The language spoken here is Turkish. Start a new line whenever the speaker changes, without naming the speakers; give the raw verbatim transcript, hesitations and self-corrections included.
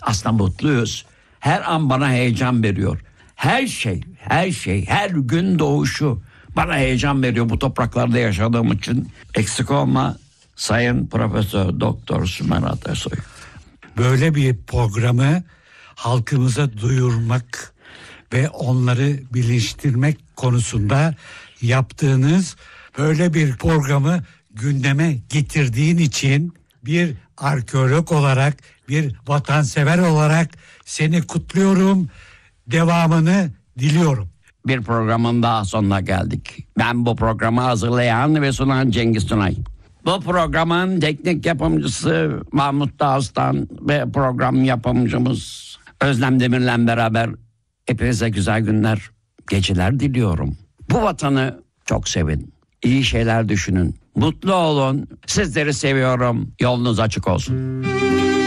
Aslında mutluyuz. Her an bana heyecan veriyor. Her şey, her şey, her gün doğuşu bana heyecan veriyor bu topraklarda yaşadığım için. Eksik olma Sayın Profesör Doktor Sümer Atasoy.
Böyle bir programı halkımıza duyurmak ve onları bilinçlendirmek konusunda yaptığınız böyle bir programı gündeme getirdiğin için bir arkeolog olarak, bir vatansever olarak seni kutluyorum. Devamını diliyorum.
Bir programın daha sonuna geldik. Ben bu programı hazırlayan ve sunan Cengiz Tunay. Bu programın teknik yapımcısı Mahmut Dağıstan ve program yapımcımız Özlem Demir'le beraber hepinize güzel günler, geceler diliyorum. Bu vatanı çok sevin. İyi şeyler düşünün. Mutlu olun. Sizleri seviyorum. Yolunuz açık olsun.